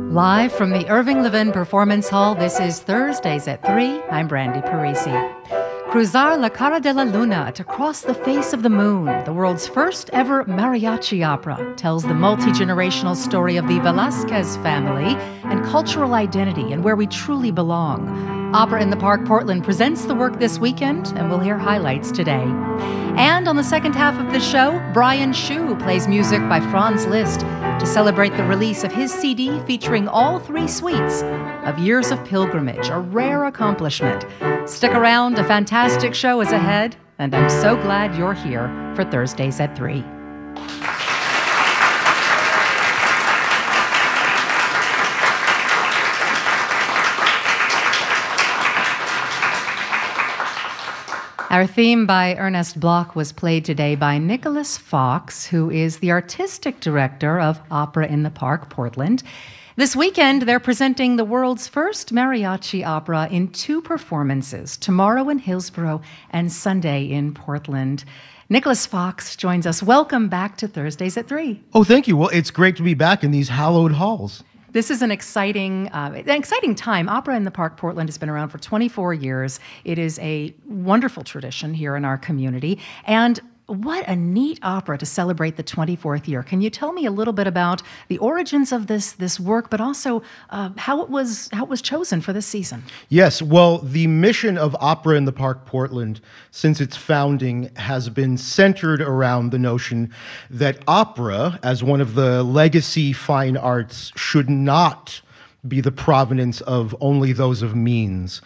Live from the Irving Levin Performance Hall, this is Thursdays at 3. I'm Brandy Parisi. Cruzar la Cara de la Luna to cross the face of the moon, the world's first ever mariachi opera, tells the multi-generational story of the Velasquez family and cultural identity and where we truly belong. Opera in the Park Portland presents the work this weekend, and we'll hear highlights today. And on the second half of the show, Brian Shu plays music by Franz Liszt to celebrate the release of his CD featuring all three suites of Years of Pilgrimage, a rare accomplishment. Stick around, a fantastic show is ahead, and I'm so glad you're here for Thursdays at 3. Our theme by Ernest Bloch was played today by Nicholas Fox, who is the artistic director of Opera in the Park, Portland. This weekend, they're presenting the world's first mariachi opera in 2 performances, tomorrow in Hillsborough and Sunday in Portland. Nicholas Fox joins us. Welcome back to Thursdays at 3. Oh, thank you. Well, it's great to be back in these hallowed halls. This is an exciting time. Opera in the Park Portland has been around for 24 years. It is a wonderful tradition here in our community. And what a neat opera to celebrate the 24th year. Can you tell me a little bit about the origins of this work, but also how it was chosen for this season? Yes, well, the mission of Opera in the Park Portland since its founding has been centered around the notion that opera, as one of the legacy fine arts, should not be the provenance of only those of means.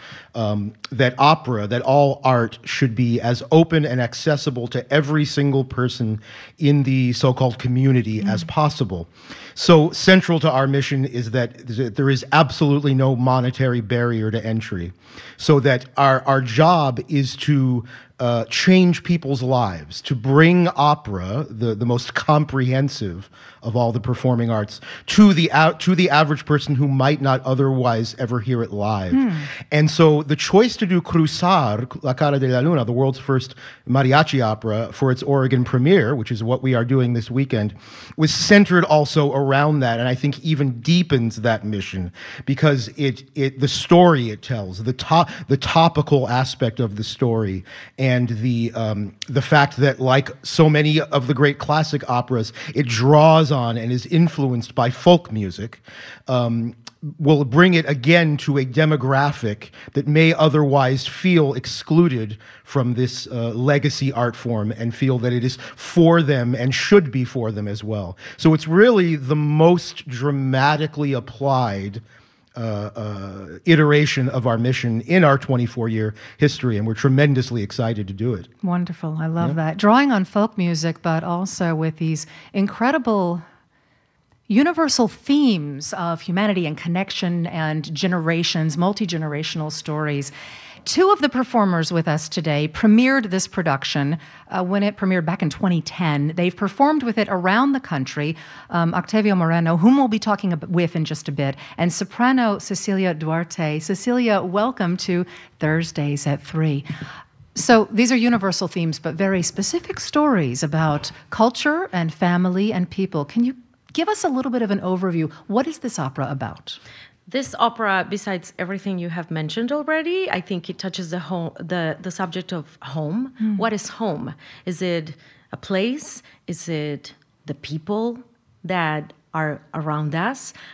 That opera, that all art should be as open and accessible to every single person in the so-called community as possible. So central to our mission is that there is absolutely no monetary barrier to entry. So that our job is to change people's lives, to bring opera, the most comprehensive of all the performing arts, to the average person who might not otherwise ever hear it live. And so the choice to do Cruzar la Cara de la Luna, the world's first mariachi opera, for its Oregon premiere, which is what we are doing this weekend, was centered also around that, and I think even deepens that mission, because the story it tells, the topical aspect of the story, and the fact that, like so many of the great classic operas, it draws on and is influenced by folk music, will bring it again to a demographic that may otherwise feel excluded from this legacy art form and feel that it is for them and should be for them as well. So it's really the most dramatically applied iteration of our mission in our 24-year history, and we're tremendously excited to do it. Wonderful. I love that. Drawing on folk music, but also with these incredible universal themes of humanity and connection and generations, multi-generational stories. 2 of the performers with us today premiered this production when it premiered back in 2010. They've performed with it around the country. Octavio Moreno, whom we'll be talking with in just a bit, and soprano Cecilia Duarte. Cecilia, welcome to Thursdays at 3. So these are universal themes, but very specific stories about culture and family and people. Can you give us a little bit of an overview? What is this opera about? This opera, besides everything you have mentioned already, I think it touches the subject of home. What is home? Is it a place? Is it the people that are around us?